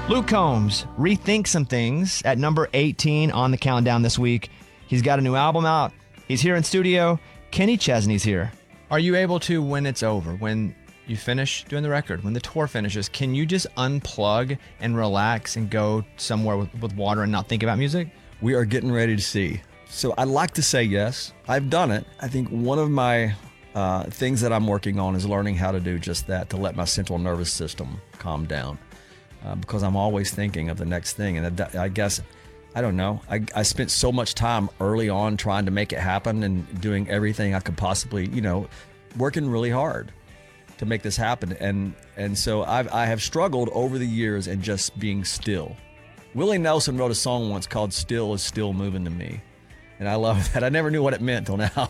Luke Combs rethinks some things at number 18 on the countdown this week. He's got a new album out. He's here in studio. Kenny Chesney's here. Are you able to, when it's over, when you finish doing the record, when the tour finishes, can you just unplug and relax and go somewhere with water and not think about music? We are getting ready to see. So I'd like to say yes. I've done it. I think one of my things that I'm working on is learning how to do just that, to let my central nervous system calm down. Because I'm always thinking of the next thing. And I guess, I don't know, I spent so much time early on trying to make it happen and doing everything I could possibly, working really hard to make this happen. And so I have struggled over the years in just being still. Willie Nelson wrote a song once called Still Is Still Moving to Me. And I love that. I never knew what it meant till now,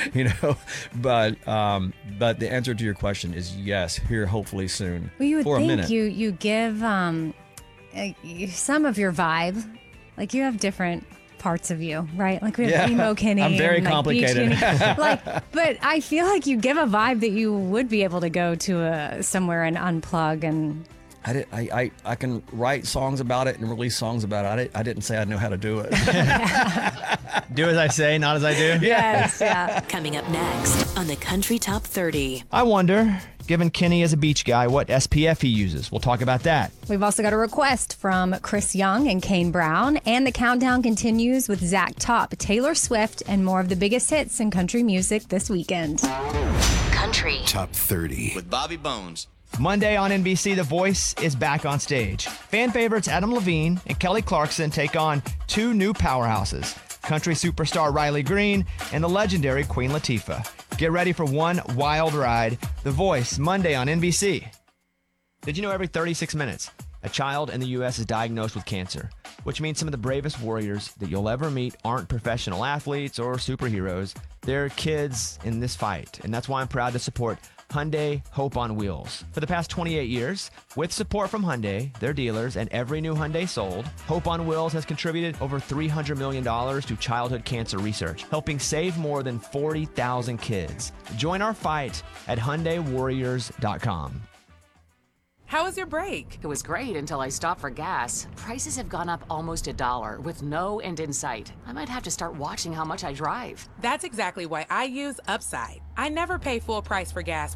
But the answer to your question is yes, here hopefully soon. Well, you would for a think minute. you give some of your vibe, like you have different parts of you, right? Like we have emo Kenny. I'm very and, complicated. Beach Kenny. But I feel like you give a vibe that you would be able to go to somewhere and unplug and. I can write songs about it and release songs about it. I didn't say I know how to do it. Do as I say, not as I do? Yes, yeah. Coming up next on the Country Top 30. I wonder, given Kenny as a beach guy, what SPF he uses. We'll talk about that. We've also got a request from Chris Young and Kane Brown. And the countdown continues with Zach Top, Taylor Swift, and more of the biggest hits in country music this weekend. Country Top 30. With Bobby Bones. Monday on NBC, The Voice is back on stage. Fan favorites Adam Levine and Kelly Clarkson take on two new powerhouses, country superstar Riley Green and the legendary Queen Latifah. Get ready for one wild ride. The Voice, Monday on NBC. Did you know every 36 minutes, a child in the U.S. is diagnosed with cancer, which means some of the bravest warriors that you'll ever meet aren't professional athletes or superheroes. They're kids in this fight, and that's why I'm proud to support Hyundai Hope on Wheels. For the past 28 years, with support from Hyundai, their dealers, and every new Hyundai sold, Hope on Wheels has contributed over $300 million to childhood cancer research, helping save more than 40,000 kids. Join our fight at HyundaiWarriors.com. How was your break? It was great until I stopped for gas. Prices have gone up almost $1 with no end in sight. I might have to start watching how much I drive. That's exactly why I use Upside. I never pay full price for gas